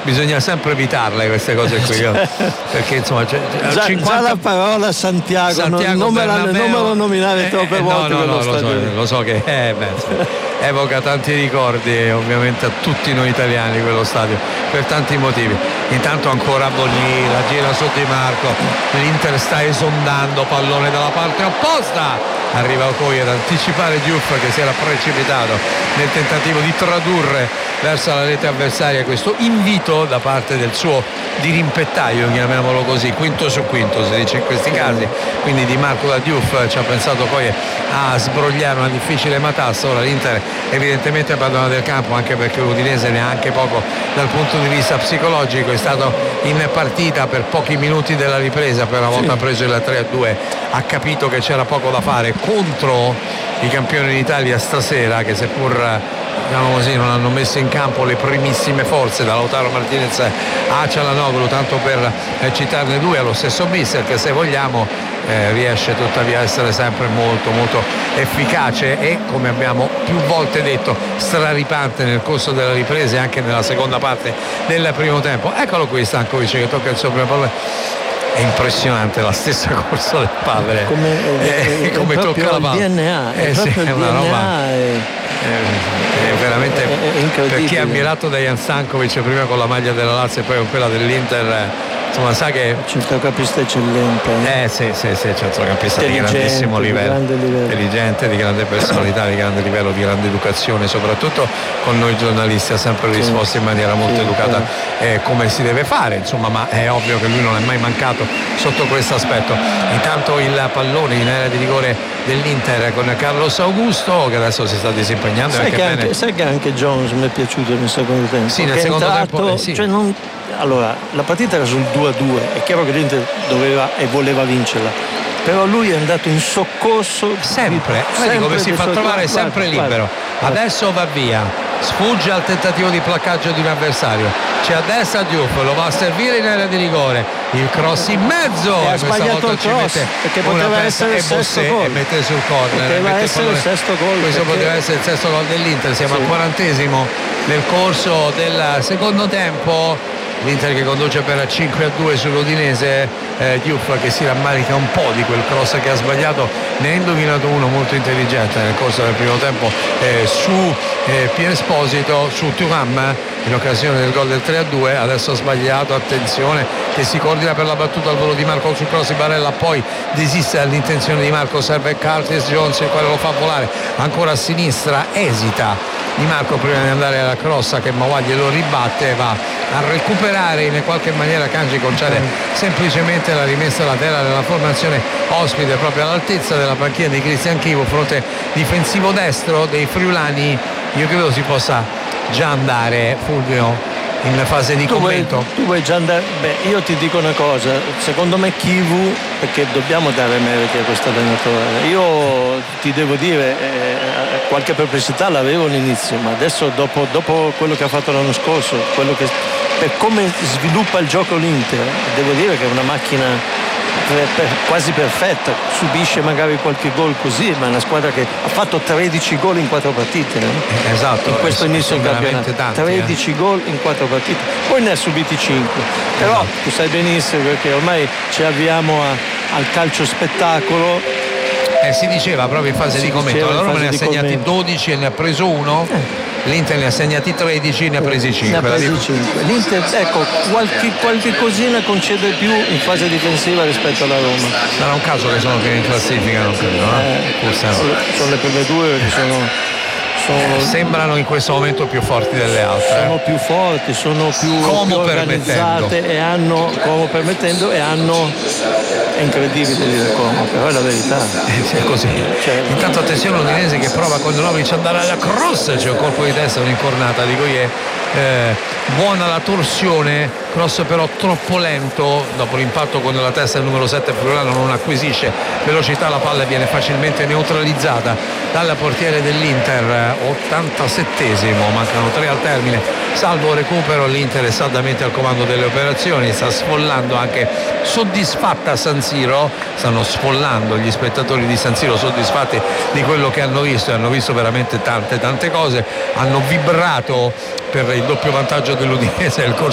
bisogna sempre evitarle queste cose qui, perché insomma già la parola Santiago non me lo nominare troppe volte. Lo so che evoca tanti ricordi ovviamente a tutti noi italiani quello stadio, per tanti motivi. Intanto ancora Bogni, la gira su Di Marco, l'Inter sta esondando, pallone dalla parte opposta, arriva Okoye ad anticipare Diouf che si era precipitato nel tentativo di tradurre verso la rete avversaria questo invito da parte del suo dirimpettaio, chiamiamolo così, quinto su quinto si dice in questi casi, quindi Di Marco da Diouf ci ha pensato poi a sbrogliare una difficile matassa. Ora l'Inter evidentemente abbandona del campo, anche perché l'Udinese neanche poco dal punto di vista psicologico è stato in partita per pochi minuti della ripresa, per una volta ha preso il 3-2, ha capito che c'era poco da fare contro i campioni d'Italia stasera, che seppur diciamo così non hanno messo in campo le primissime forze, da Lautaro Martinez a Çalhanoğlu, tanto per citarne due, allo stesso Bissell, che se vogliamo riesce tuttavia a essere sempre molto molto efficace e, come abbiamo più volte detto, straripante nel corso della ripresa e anche nella seconda parte del primo tempo. Eccolo qui Stankovic che tocca il suo primo pallone. È impressionante la stessa corsa del padre, come tocca la palla. DNA, è una roba è veramente per chi è ammirato da Jan Stankovic prima con la maglia della Lazio e poi con quella dell'Inter, insomma sa che centrocampista eccellente, sì, centrocampista di grandissimo livello, intelligente, di grande personalità, di grande livello, di grande educazione, soprattutto con noi giornalisti ha sempre risposto in maniera molto educata, come si deve fare, insomma, ma è ovvio che lui non è mai mancato sotto questo aspetto. Intanto il pallone in area di rigore dell'Inter con Carlos Augusto, che adesso si sta disimpegnando. Sai che anche Jones mi è piaciuto nel secondo tempo. Sì, nel secondo tempo allora, la partita era sul 2-2, è chiaro che l'Inter doveva e voleva vincerla, però lui è andato in soccorso sempre come si fa trovare sempre libero. Adesso va via, sfugge al tentativo di placcaggio di un avversario, c'è a destra Diouf, lo va a servire in area di rigore, il cross in mezzo e ha sbagliato il cross perché poteva essere il sesto gol e mette sul corner, poteva essere il sesto gol, questo poteva essere il sesto gol dell'Inter. Siamo al 40esimo nel corso del secondo tempo, l'Inter che conduce per 5-2 sull'Udinese, Diouf che si rammarica un po' di quel cross che ha sbagliato, ne ha indovinato uno molto intelligente nel corso del primo tempo su Pierre Esposito, su Thuram in occasione del gol del 3-2. Adesso ha sbagliato, attenzione, che si coordina per la battuta al volo di Marco sul cross di Barella, poi desiste dall'intenzione di Marco, serve Curtis Jones il quale lo fa volare ancora a sinistra, esita Di Marco prima di andare alla crossa che Mawà glielo ribatte, va a recuperare in qualche maniera Kanji, concede semplicemente la rimessa laterale della formazione ospite proprio all'altezza della panchina di Cristian Chivo, fronte difensivo destro dei friulani. Io credo si possa già andare, Fulvio, in fase di commento. Tu vuoi già andare? Io ti dico una cosa, secondo me Chivu, perché dobbiamo dare meriti a questo allenatore, io ti devo dire qualche perplessità l'avevo all'inizio, ma adesso dopo quello che ha fatto l'anno scorso, per come sviluppa il gioco l'Inter, devo dire che è una macchina quasi perfetta, subisce magari qualche gol così, ma è una squadra che ha fatto 13 gol in 4 partite, no? Esatto, in questo inizio del campionato, tanti, 13 gol in 4 partite, poi ne ha subiti 5, però tu sai benissimo perché ormai ci avviamo al calcio spettacolo. Si diceva proprio in fase di commento, la Roma ne ha segnati 12 e ne ha preso uno, l'Inter ne ha segnati 13 e ne ha presi 5. L'Inter, ecco, qualche cosina concede più in fase difensiva rispetto alla Roma. Sarà un caso che sono più in classifica, non credo, forse no. Sono le prime due che sembrano in questo momento più forti delle altre. Sono più forti, sono più organizzate e hanno, Como permettendo, e hanno, è incredibile dire Como, però è la verità. È così. Intanto attenzione l'Udinese che prova con Jovic ad andare alla cross, c'è un colpo di testa, un'incornata di cui è buona la torsione, cross però troppo lento, dopo l'impatto con la testa del numero 7 friulano non acquisisce velocità, la palla viene facilmente neutralizzata dal portiere dell'Inter. 87esimo, mancano 3 al termine, salvo recupero, l'Inter è saldamente al comando delle operazioni, sta sfollando anche soddisfatta San Siro, stanno sfollando gli spettatori di San Siro soddisfatti di quello che hanno visto veramente tante cose, hanno vibrato per il doppio vantaggio dell'Udinese nel corso